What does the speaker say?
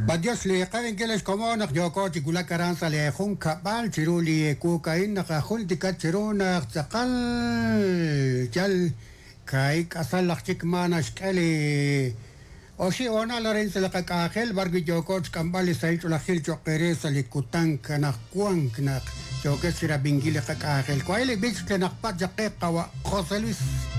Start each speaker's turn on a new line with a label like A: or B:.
A: Badios li qarin geles komonak joko tikula karansa le khun kabal tiruli kukain nakahul dikat tiruna tsaqal jal kai kasal lakhtik mana shkali oshi ona lorenz la kakahel bargi joko kambali saitu la khil chokeresa li kutank na kuank na joko sira bingile kakahel kwaile bich nak pat jaqiqa wa khosalis